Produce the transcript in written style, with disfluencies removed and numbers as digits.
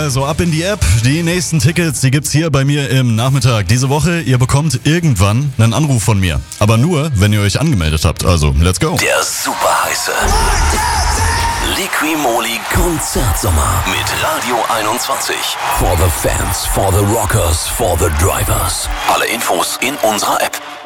Also ab in die App. Die nächsten Tickets, die gibt's hier bei mir im Nachmittag. Diese Woche, ihr bekommt irgendwann einen Anruf von mir. Aber nur, wenn ihr euch angemeldet habt. Also, let's go. Der super heiße Liqui-Moly Konzertsommer mit Radio 21. For the fans, for the rockers, for the drivers. Alle Infos in unserer App.